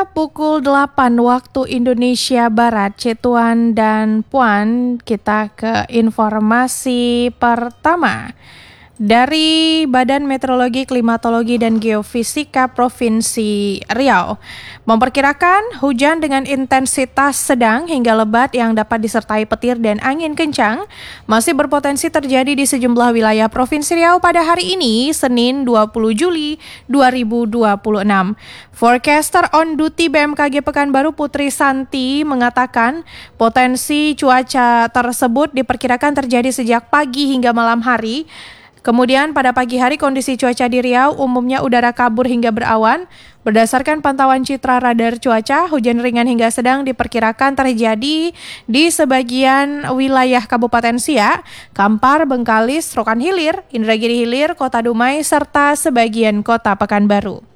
pukul 8 waktu Indonesia Barat, Cituan dan Puan, kita ke informasi pertama. Dari Badan Meteorologi, Klimatologi, dan Geofisika Provinsi Riau memperkirakan hujan dengan intensitas sedang hingga lebat yang dapat disertai petir dan angin kencang masih berpotensi terjadi di sejumlah wilayah Provinsi Riau pada hari ini, Senin 20 Juli 2026. Forecaster on duty BMKG Pekanbaru Putri Santi mengatakan potensi cuaca tersebut diperkirakan terjadi sejak pagi hingga malam hari. Kemudian pada pagi hari kondisi cuaca di Riau umumnya udara kabur hingga berawan. Berdasarkan pantauan citra radar cuaca, hujan ringan hingga sedang diperkirakan terjadi di sebagian wilayah Kabupaten Siak, Kampar, Bengkalis, Rokan Hilir, Indragiri Hilir, Kota Dumai, serta sebagian Kota Pekanbaru.